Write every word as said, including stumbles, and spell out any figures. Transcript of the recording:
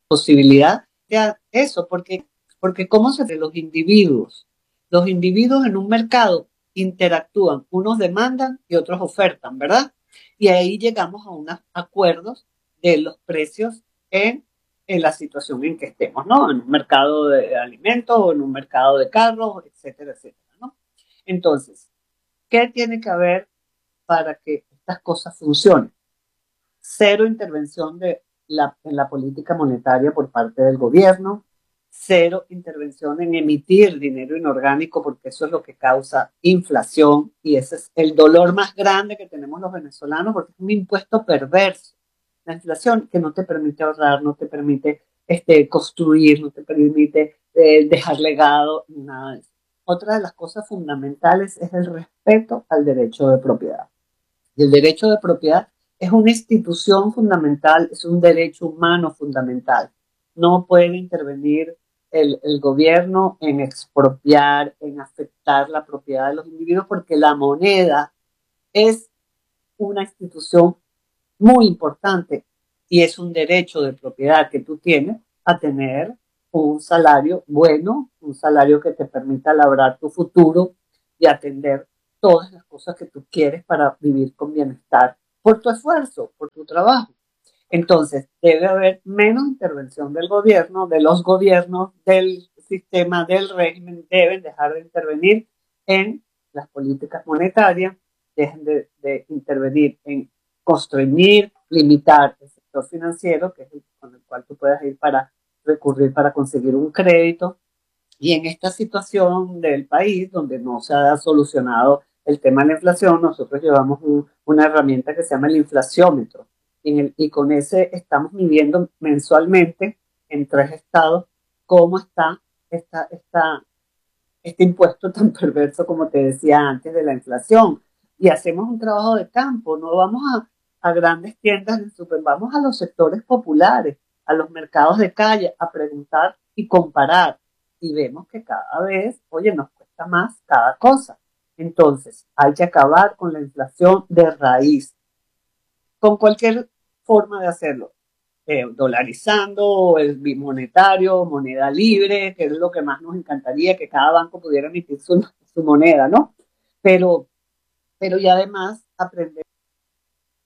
posibilidad de eso, porque, porque cómo se los individuos, los individuos en un mercado interactúan, unos demandan y otros ofertan, ¿verdad? Y ahí llegamos a unos acuerdos de los precios en, en la situación en que estemos, ¿no? En un mercado de alimentos o en un mercado de carros, etcétera, etcétera, ¿no? Entonces, ¿qué tiene que haber para que estas cosas funcionen? Cero intervención de la, en la política monetaria por parte del gobierno, cero intervención en emitir dinero inorgánico, porque eso es lo que causa inflación y ese es el dolor más grande que tenemos los venezolanos, porque es un impuesto perverso. La inflación que no te permite ahorrar, no te permite este, construir, no te permite eh, dejar legado, nada de eso. Otra de las cosas fundamentales es el respeto al derecho de propiedad. Y el derecho de propiedad es una institución fundamental, es un derecho humano fundamental. No puede intervenir el, el gobierno en expropiar, en afectar la propiedad de los individuos, porque la moneda es una institución muy importante y es un derecho de propiedad que tú tienes a tener un salario bueno, un salario que te permita labrar tu futuro y atender todas las cosas que tú quieres para vivir con bienestar por tu esfuerzo, por tu trabajo. Entonces, debe haber menos intervención del gobierno, de los gobiernos, del sistema, del régimen, deben dejar de intervenir en las políticas monetarias, dejen de, de intervenir en constreñir, limitar el sector financiero, que es el con el cual tú puedes ir para recurrir para conseguir un crédito. Y en esta situación del país, donde no se ha solucionado el tema de la inflación, nosotros llevamos un, una herramienta que se llama el inflaciómetro. Y, en el, y con ese estamos midiendo mensualmente en tres estados cómo está esta, esta, este impuesto tan perverso, como te decía antes, de la inflación. Y hacemos un trabajo de campo, no vamos a, a grandes tiendas de super, vamos a los sectores populares, a los mercados de calle, a preguntar y comparar. Y vemos que cada vez, oye, nos cuesta más cada cosa. Entonces, hay que acabar con la inflación de raíz, con cualquier forma de hacerlo. Eh, dolarizando, el bimonetario, moneda libre, que es lo que más nos encantaría, que cada banco pudiera emitir su, su moneda, ¿no? Pero, pero y además aprender